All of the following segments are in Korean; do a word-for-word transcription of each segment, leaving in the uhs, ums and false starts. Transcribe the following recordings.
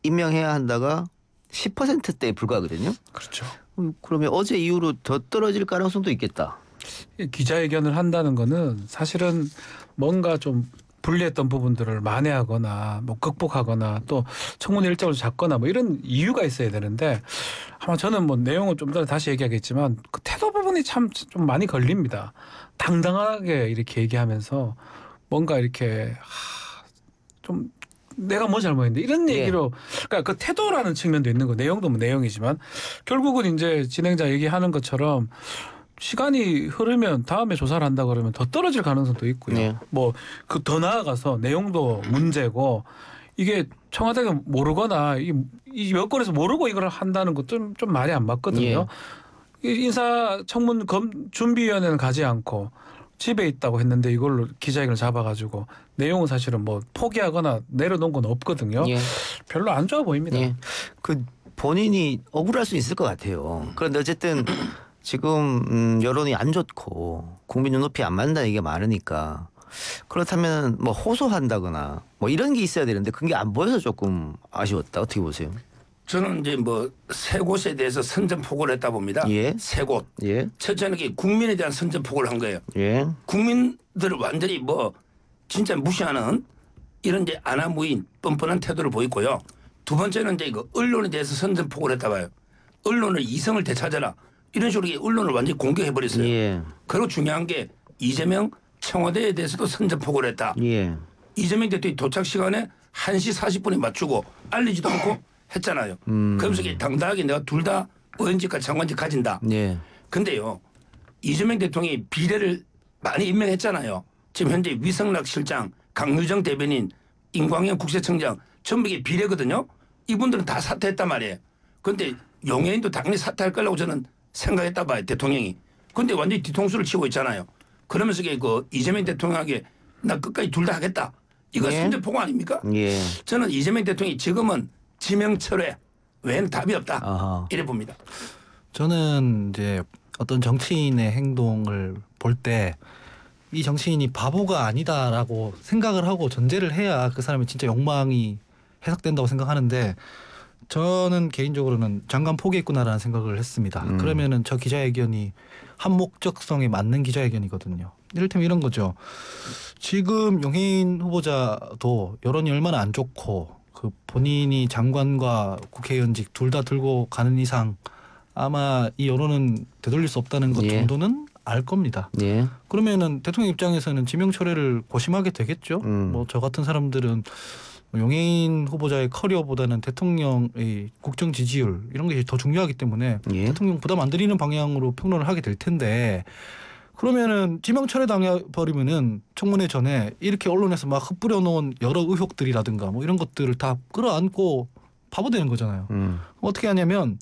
임명해야 한다가 십 퍼센트대에 불과하거든요. 그렇죠. 그러면 어제 이후로 더 떨어질 가능성도 있겠다. 기자회견을 한다는 거는 사실은 뭔가 좀 불리했던 부분들을 만회하거나 뭐 극복하거나 또 청문회 일정을 잡거나 뭐 이런 이유가 있어야 되는데 아마 저는 뭐 내용은 좀 전에 다시 얘기하겠지만 그 태도 부분이 참 좀 많이 걸립니다. 당당하게 이렇게 얘기하면서 뭔가 이렇게 하, 좀 내가 뭐 잘못했는데 이런 얘기로 그러니까 그 태도라는 측면도 있는 거 내용도 뭐 내용이지만 결국은 이제 진행자 얘기하는 것처럼 시간이 흐르면 다음에 조사를 한다 그러면 더 떨어질 가능성도 있고요. 네. 뭐 그 더 나아가서 내용도 문제고 이게 청와대가 모르거나 이, 이 여권에서 모르고 이걸 한다는 것도 좀, 좀 말이 안 맞거든요. 예. 인사청문 검 준비위원회는 가지 않고 집에 있다고 했는데 이걸로 기자회견을 잡아가지고 내용은 사실은 뭐 포기하거나 내려놓은 건 없거든요. 예. 별로 안 좋아 보입니다. 예. 그 본인이 억울할 수 있을 것 같아요. 그런데 어쨌든 지금 음, 여론이 안 좋고 국민 눈높이 안 맞는다는 얘기가 많으니까 그렇다면 뭐 호소한다거나 뭐 이런 게 있어야 되는데 그게 안 보여서 조금 아쉬웠다. 어떻게 보세요? 저는 이제 뭐 세 곳에 대해서 선전포고를 했다 봅니다. 예. 세 곳. 예. 첫째는 국민에 대한 선전포고를 한 거예요. 예. 국민들을 완전히 뭐 진짜 무시하는 이런 이제 아나무인 뻔뻔한 태도를 보이고요. 두 번째는 이제 그 언론에 대해서 선전포고를 했다 봐요. 언론을 이성을 되찾아라. 이런 식으로 언론을 완전히 공격해 버렸어요. 예. 그리고 중요한 게 이재명 청와대에 대해서도 선전포고를 했다. 예. 이재명 대통령이 도착 시간에 한 시 사십 분에 맞추고 알리지도 않고 했잖아요. 음. 그러면서 당당하게 내가 둘 다 의원직과 장관직 가진다. 예. 근데요. 이재명 대통령이 비례를 많이 임명했잖아요. 지금 현재 위성락 실장, 강유정 대변인, 임광영 국세청장 전부 이게 비례거든요. 이분들은 다 사퇴했단 말이에요. 그런데 용해인도 당연히 사퇴할 거라고 저는 생각했다 봐요. 대통령이. 그런데 완전히 뒤통수를 치고 있잖아요. 그러면서 그 이재명 대통령에게 나 끝까지 둘 다 하겠다. 이거 예. 선전포고 아닙니까? 예. 저는 이재명 대통령이 지금은 지명철회 외에는 답이 없다. 아하. 이래 봅니다. 저는 이제 어떤 정치인의 행동을 볼 때 이 정치인이 바보가 아니다라고 생각을 하고 전제를 해야 그 사람이 진짜 욕망이 해석된다고 생각하는데 저는 개인적으로는 장관 포기했구나라는 생각을 했습니다. 음. 그러면은 저 기자회견이 한 목적성에 맞는 기자회견이거든요. 이를테면 이런 거죠. 지금 용해인 후보자도 여론이 얼마나 안 좋고 그 본인이 장관과 국회의원직 둘 다 들고 가는 이상 아마 이 여론은 되돌릴 수 없다는 것 예. 정도는 알 겁니다. 예. 그러면은 대통령 입장에서는 지명 철회를 고심하게 되겠죠. 음. 뭐 저 같은 사람들은 용해인 후보자의 커리어보다는 대통령의 국정 지지율 이런 게 더 중요하기 때문에 예. 대통령 부담 안 드리는 방향으로 평론을 하게 될 텐데 그러면은 지명 철회 당해 버리면은 청문회 전에 이렇게 언론에서 막 흩뿌려 놓은 여러 의혹들이라든가 뭐 이런 것들을 다 끌어안고 바보 되는 거잖아요. 음. 어떻게 하냐면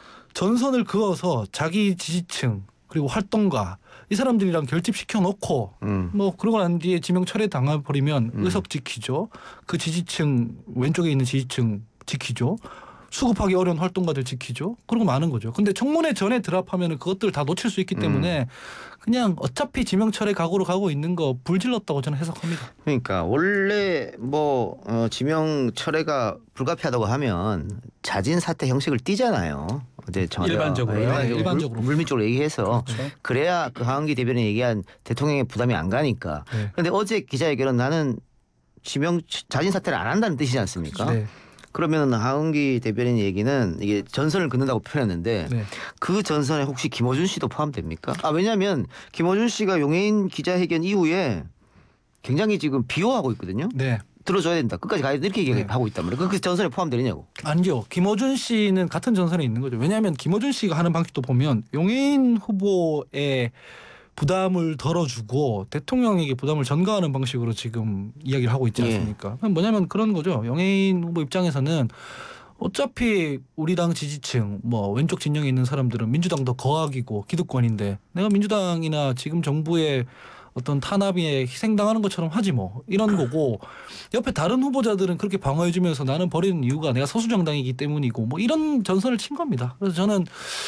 전선을 그어서 자기 지지층 그리고 활동가 이 사람들이랑 결집시켜 놓고 음. 뭐 그러고 난 뒤에 지명 철회 당해 버리면 음. 의석 지키죠. 그 지지층 왼쪽에 있는 지지층 지키죠. 수급하기 어려운 활동가들 지키죠. 그러고 마는 거죠. 근데 청문회 전에 드랍하면 그것들을 다 놓칠 수 있기 때문에 그냥 어차피 지명 철회 각오로 가고 있는 거 불질렀다고 저는 해석합니다. 그러니까 원래 뭐 어, 지명 철회가 불가피하다고 하면 자진 사퇴 형식을 띠잖아요. 어제 청와대가 일반적으로요. 네, 일반적으로. 물밑적으로 얘기해서 그렇죠. 그래야 그 하은기 대변인이 얘기한 대통령의 부담이 안 가니까. 네. 그런데 어제 기자회견은 나는 지명 자진 사퇴를 안 한다는 뜻이지 않습니까? 네. 그러면 하은기 대변인 얘기는 이게 전선을 긋는다고 표현했는데 네. 그 전선에 혹시 김어준 씨도 포함됩니까? 아 왜냐하면 김어준 씨가 용해인 기자회견 이후에 굉장히 지금 비호하고 있거든요. 네. 들어줘야 된다. 끝까지 가야 된다. 이렇게 네. 얘기하고 있단 말이에요. 그 전선에 포함되느냐고. 아니죠. 김어준 씨는 같은 전선에 있는 거죠. 왜냐하면 김어준 씨가 하는 방식도 보면 용해인 후보의 부담을 덜어주고 대통령에게 부담을 전가하는 방식으로 지금 이야기를 하고 있지 않습니까? 예. 뭐냐면 그런 거죠. 용해인 후보 입장에서는 어차피 우리 당 지지층 뭐 왼쪽 진영에 있는 사람들은 민주당 더 거악이고 기득권인데 내가 민주당이나 지금 정부의 어떤 탄압에 희생당하는 것처럼 하지 뭐 이런 거고 옆에 다른 후보자들은 그렇게 방어해주면서 나는 버리는 이유가 내가 소수정당이기 때문이고 뭐 이런 전선을 친 겁니다. 그래서 저는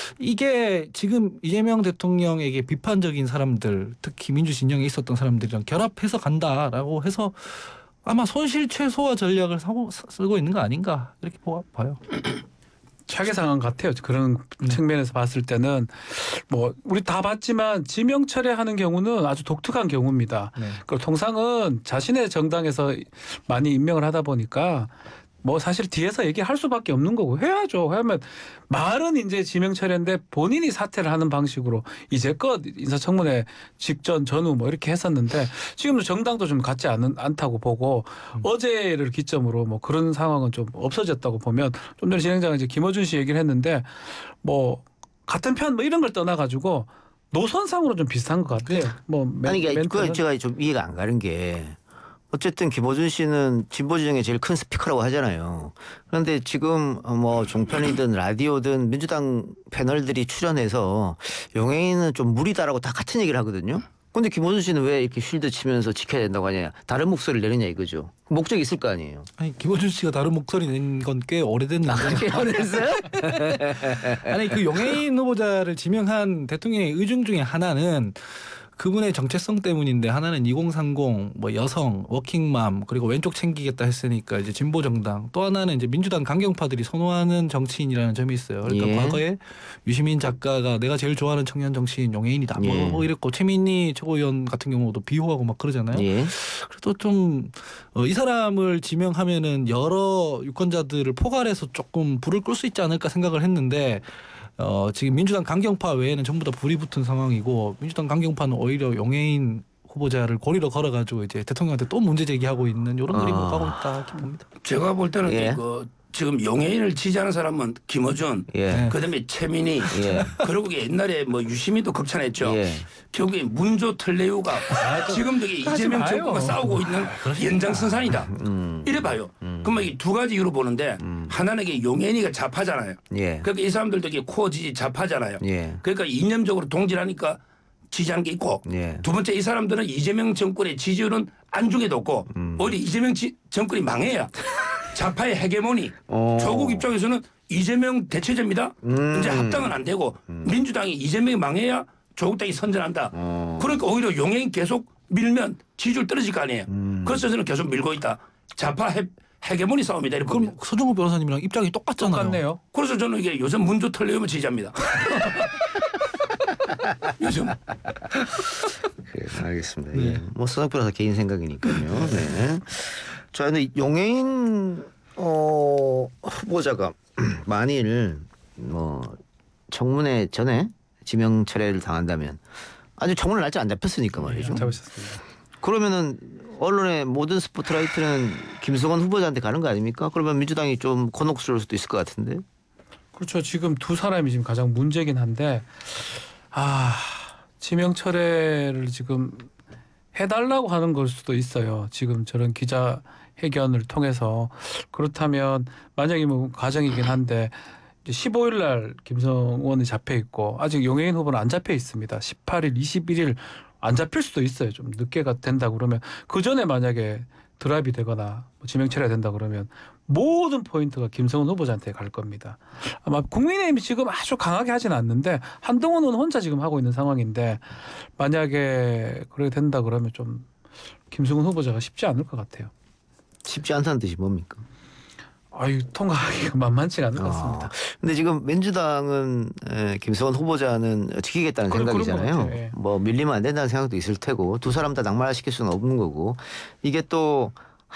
이게 지금 이재명 대통령에게 비판적인 사람들 특히 민주진영에 있었던 사람들이랑 결합해서 간다라고 해서 아마 손실 최소화 전략을 사고, 쓰고 있는 거 아닌가 이렇게 봐요. 차기 상황 같아요. 그런 네. 측면에서 봤을 때는 뭐 우리 다 봤지만 지명 철회하는 경우는 아주 독특한 경우입니다. 네. 그 통상은 자신의 정당에서 많이 임명을 하다 보니까 뭐 사실 뒤에서 얘기할 수밖에 없는 거고 해야죠. 하면 말은 이제 지명 철회인데 본인이 사퇴를 하는 방식으로 이제껏 인사청문회 직전 전후 뭐 이렇게 했었는데 지금도 정당도 좀 같지 않은, 않다고 보고 음. 어제를 기점으로 뭐 그런 상황은 좀 없어졌다고 보면 좀 전에 진행자가 이제 김어준 씨 얘기를 했는데 뭐 같은 편 뭐 이런 걸 떠나가지고 노선상으로 좀 비슷한 것 같아요. 뭐 아니 이게 멘트는. 그 제가 좀 이해가 안 가는 게 어쨌든 김어준 씨는 진보 진영의 제일 큰 스피커라고 하잖아요. 그런데 지금 뭐 종편이든 라디오든 민주당 패널들이 출연해서 용해인은 좀 무리다라고 다 같은 얘기를 하거든요. 근데 김어준 씨는 왜 이렇게 쉴드 치면서 지켜야 된다고 하냐. 다른 목소리를 내느냐 이거죠. 목적이 있을 거 아니에요. 아니 김어준 씨가 다른 목소리 낸 건 꽤 오래됐는데. 그랬어요? 아니 그 용해인 후보자를 지명한 대통령의 의중 중에 하나는 그분의 정체성 때문인데 하나는 이공삼공 뭐 여성 워킹맘 그리고 왼쪽 챙기겠다 했으니까 이제 진보 정당 또 하나는 이제 민주당 강경파들이 선호하는 정치인이라는 점이 있어요. 그러니까 예. 과거에 유시민 작가가 내가 제일 좋아하는 청년 정치인 용해인이다 뭐, 예. 뭐 이랬고 최민희 최고위원 같은 경우도 비호하고 막 그러잖아요. 예. 그래도 좀 이 사람을 지명하면은 여러 유권자들을 포괄해서 조금 불을 끌 수 있지 않을까 생각을 했는데 어, 지금 민주당 강경파 외에는 전부 다 불이 붙은 상황이고 민주당 강경파는 오히려 용해인 후보자를 고리로 걸어가지고 이제 대통령한테 또 문제 제기하고 있는 이런 그림으로 아. 가고 있다 이렇게 봅니다. 제가 볼 때는 예. 그 지금 용해인을 지지하는 사람은 김어준, 예. 네. 그다음에 최민희, 예. 그리고 옛날에 뭐 유시민도 극찬했죠. 예. 결국에 문조 틀레우가 지금도 이게 하지 이재명 마요. 정권과 싸우고 있는 연장선상이다. 음. 이래 봐요. 음. 그러면 이 두 가지 이유로 보는데 음. 하나는 이게 용해인이가 좌파잖아요. 예. 그러니까 이 사람들도 이게 코어 지지 좌파잖아요. 예. 그러니까 이념적으로 동질하니까 지지하는 게 있고 예. 두 번째 이 사람들은 이재명 정권의 지지율은 안중에도 없고 음. 오히려 이재명 지, 정권이 망해야 좌파의 헤게모니 어. 조국 입장에서는 이재명 대체제입니다. 음. 이제 합당은 안 되고 민주당이 이재명이 망해야 조국 당이 선전한다. 어. 그러니까 오히려 용해인 계속 밀면 지지율 떨어질 거 아니에요. 음. 그래서 저는 계속 밀고 있다. 좌파 헤, 헤게모니 싸움이다. 이렇게 그럼 봅니다. 서정우 변호사님이랑 입장이 똑같잖아요. 똑같네요. 그래서 저는 이게 요즘 문조 털려면 지지합니다. 요즘 그래, 알겠습니다. 네. 예. 뭐 서정 변호사 개인 생각이니까요. 네. 자, 근데 용해인 어, 후보자가 만일 뭐 청문회 전에 지명 철회를 당한다면 아직 청문회 날짜 안 잡혔으니까 말이죠. 잡으셨습니다. 그러면은 언론의 모든 스포트라이트는 김성원 후보자한테 가는 거 아닙니까? 그러면 민주당이 좀 곤혹스러울 수도 있을 것 같은데. 그렇죠. 지금 두 사람이 지금 가장 문제긴 한데 아 지명 철회를 지금 해달라고 하는 걸 수도 있어요. 지금 저런 기자 회견을 통해서 그렇다면 만약에 뭐 가정이긴 한데 십오 일 날 김성원이 잡혀 있고 아직 용해인 후보는 안 잡혀 있습니다. 십팔 일, 이십일 일 안 잡힐 수도 있어요. 좀 늦게가 된다 그러면 그 전에 만약에 드랍이 되거나 뭐 지명 철회가 된다 그러면 모든 포인트가 김성원 후보자한테 갈 겁니다. 아마 국민의힘이 지금 아주 강하게 하진 않는데 한동훈 의원 혼자 지금 하고 있는 상황인데 만약에 그렇게 된다 그러면 좀 김성원 후보자가 쉽지 않을 것 같아요. 쉽지 않다는 뜻이 뭡니까? 아유 통과하기가 만만치가 않을 것 같습니다. 아, 근데 지금 민주당은 에, 김성원 후보자는 지키겠다는 그런- 그런 것 생각이잖아요. 같아요. 예. 뭐 밀리면 안 된다는 생각도 있을 테고 두 사람 다 낙마시킬 수는 없는 거고 이게 또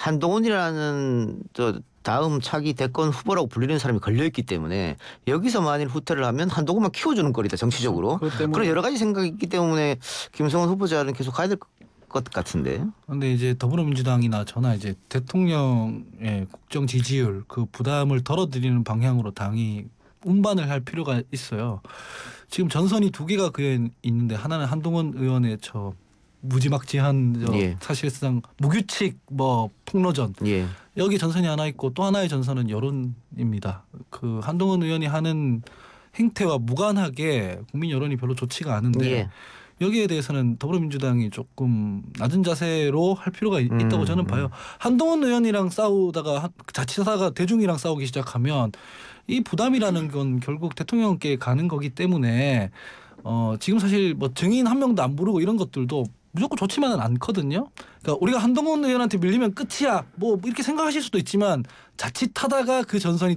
한동훈이라는 저 다음 차기 대권 후보라고 불리는 사람이 걸려있기 때문에 여기서 만일 후퇴를 하면 한동훈만 키워주는 거리다 정치적으로. 그것 때문에 그런 여러 가지 생각이 있기 때문에 김성원 후보자는 계속 가야 될 것 같은데. 근데 이제 더불어민주당이나 저나 이제 대통령의 국정 지지율 그 부담을 덜어드리는 방향으로 당이 운반을 할 필요가 있어요. 지금 전선이 두 개가 그에 있는데 하나는 한동훈 의원의 저 무지막지한 저 예. 사실상 무규칙 뭐 폭로전 예. 여기 전선이 하나 있고 또 하나의 전선은 여론입니다. 그 한동훈 의원이 하는 행태와 무관하게 국민 여론이 별로 좋지가 않은데 예. 여기에 대해서는 더불어민주당이 조금 낮은 자세로 할 필요가 있- 있다고 음, 저는 봐요. 한동훈 의원이랑 싸우다가 한- 자치사가 대중이랑 싸우기 시작하면 이 부담이라는 건 결국 대통령께 가는 거기 때문에 어 지금 사실 뭐 증인 한 명도 안 부르고 이런 것들도 무조건 좋지만은 않거든요. 그러니까 우리가 한동훈 의원한테 밀리면 끝이야 뭐 이렇게 생각하실 수도 있지만 자칫하다가 그 전선이